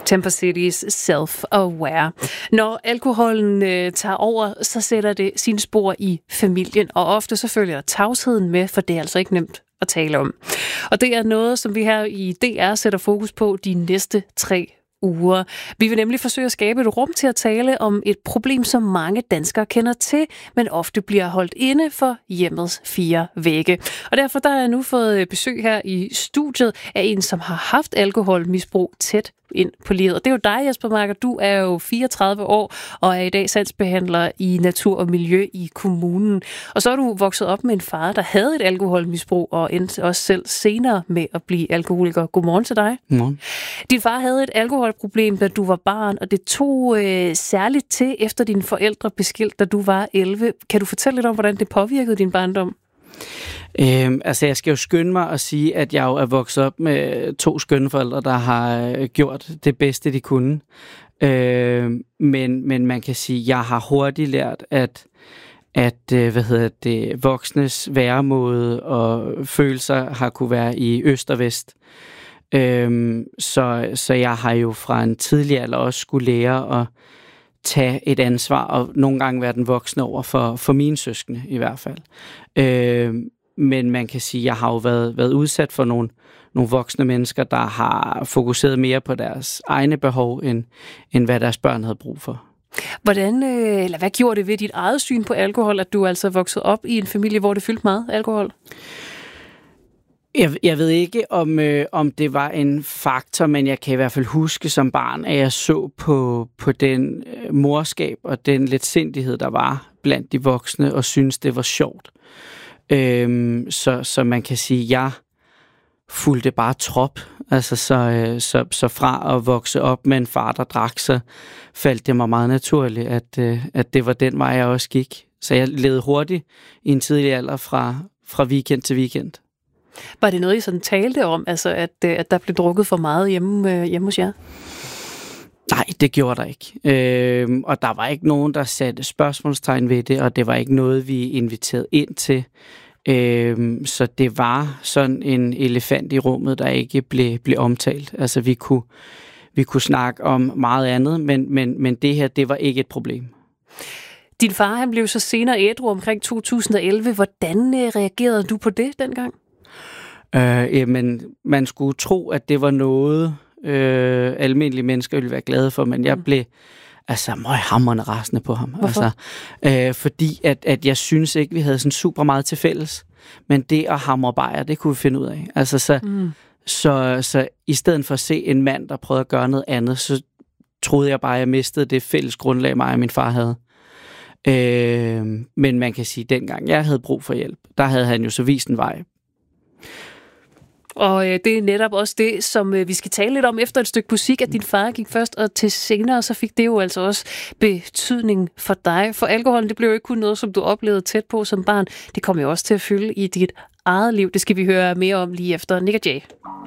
Temper City's Self-Aware. Når alkoholen tager over, så sætter det sine spor i familien, og ofte så følger tavsheden med, for det er altså ikke nemt at tale om. Og det er noget, som vi her i DR sætter fokus på de næste 3 uger. Vi vil nemlig forsøge at skabe et rum til at tale om et problem, som mange danskere kender til, men ofte bliver holdt inde for hjemmets 4 vægge. Og derfor der har jeg nu fået besøg her i studiet af en, som har haft alkoholmisbrug tæt ind på livet. Og det er jo dig, Jesper Marker. Du er jo 34 år og er i dag sagsbehandler i natur og miljø i kommunen. Og så er du vokset op med en far, der havde et alkoholmisbrug og endte også selv senere med at blive alkoholiker. Godmorgen til dig. Godmorgen. Din far havde et alkoholproblem, da du var barn, og det tog særligt til, efter dine forældre blev skilt, da du var 11. Kan du fortælle lidt om, hvordan det påvirkede din barndom? Jeg skal jo skynde mig at sige, at jeg jo er vokset op med 2 skønne forældre, der har gjort det bedste, de kunne. Men man kan sige, at jeg har hurtigt lært, at voksnes væremåde og følelser har kunne være i øst og vest. Så jeg har jo fra en tidlig alder også skulle lære at tage et ansvar og nogle gange være den voksne over for mine søskende i hvert fald. Men man kan sige, at jeg har jo været udsat for nogle voksne mennesker, der har fokuseret mere på deres egne behov, end hvad deres børn havde brug for. Hvad gjorde det ved dit eget syn på alkohol, at du altså voksede op i en familie, hvor det fyldte meget alkohol? Jeg ved ikke, om det var en faktor, men jeg kan i hvert fald huske som barn, at jeg så på den morskab og den letsindighed, der var blandt de voksne, og synes det var sjovt. Så man kan sige, at jeg fulgte bare trop. Altså, så fra at vokse op med en far, der drak, så faldt det mig meget naturligt, at det var den vej, jeg også gik. Så jeg levede hurtigt i en tidlig alder fra weekend til weekend. Var det noget, I sådan talte om, altså at der blev drukket for meget hjemme hos jer? Nej, det gjorde der ikke. Og der var ikke nogen, der satte spørgsmålstegn ved det, og det var ikke noget, vi inviterede ind til. Så det var sådan en elefant i rummet, der ikke blev omtalt. Altså vi kunne snakke om meget andet, men det her, det var ikke et problem. Din far, han blev så senere ædru omkring 2011. Hvordan reagerede du på det dengang? Jamen, man skulle tro, at det var noget, almindelige mennesker ville være glade for, men jeg blev møghamrende rasende på ham. Hvorfor? Fordi at jeg synes ikke, vi havde sådan super meget til fælles, men det at hamre bajer, det kunne vi finde ud af. Så i stedet for at se en mand, der prøvede at gøre noget andet, så troede jeg bare, at jeg mistede det fælles grundlag, mig og min far havde. Men man kan sige, at dengang jeg havde brug for hjælp, der havde han jo så vist en vej. Og det er netop også det, som vi skal tale lidt om efter et stykke musik, at din far gik først, og til senere, så fik det jo altså også betydning for dig. For alkoholen, det blev jo ikke kun noget, som du oplevede tæt på som barn. Det kom jo også til at fylde i dit eget liv. Det skal vi høre mere om lige efter Nick og Jay.